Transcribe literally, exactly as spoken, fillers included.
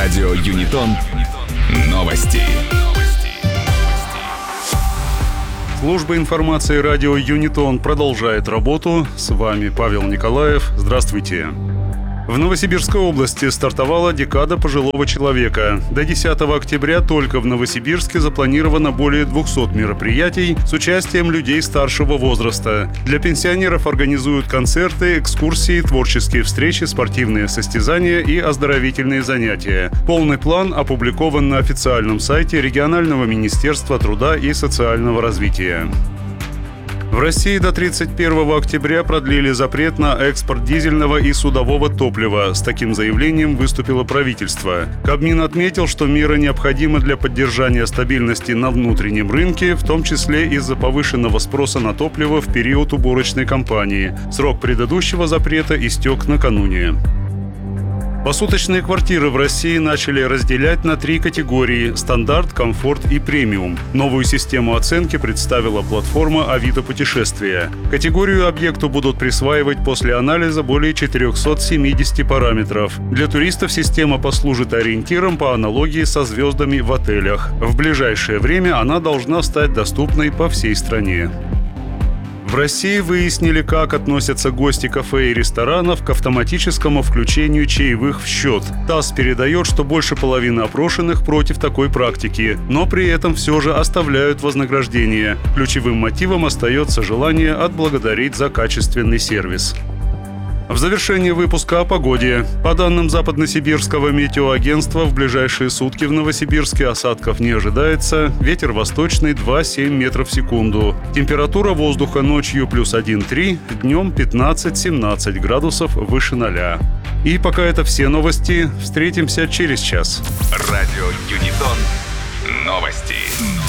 Радио Юнитон. Новости. Служба информации радио Юнитон продолжает работу. С вами Павел Николаев. Здравствуйте. В Новосибирской области стартовала декада пожилого человека. До десятого октября только в Новосибирске запланировано более двухсот мероприятий с участием людей старшего возраста. Для пенсионеров организуют концерты, экскурсии, творческие встречи, спортивные состязания и оздоровительные занятия. Полный план опубликован на официальном сайте регионального министерства труда и социального развития. В России до тридцать первого октября продлили запрет на экспорт дизельного и судового топлива. С таким заявлением выступило правительство. Кабмин отметил, что мера необходима для поддержания стабильности на внутреннем рынке, в том числе из-за повышенного спроса на топливо в период уборочной кампании. Срок предыдущего запрета истек накануне. Посуточные квартиры в России начали разделять на три категории – стандарт, комфорт и премиум. Новую систему оценки представила платформа Авито Путешествия. Категорию объекту будут присваивать после анализа более четырехсот семидесяти параметров. Для туристов система послужит ориентиром по аналогии со звездами в отелях. В ближайшее время она должна стать доступной по всей стране. В России выяснили, как относятся гости кафе и ресторанов к автоматическому включению чаевых в счет. ТАСС передает, что больше половины опрошенных против такой практики, но при этом все же оставляют вознаграждение. Ключевым мотивом остается желание отблагодарить за качественный сервис. В завершении выпуска о погоде. По данным Западносибирского метеоагентства, в ближайшие сутки в Новосибирске осадков не ожидается. Ветер восточный два целых семь метров в секунду. Температура воздуха ночью плюс один целых три, днем пятнадцать-семнадцать градусов выше ноля. И пока это все новости. Встретимся через час. Радио Юнитон. Новости.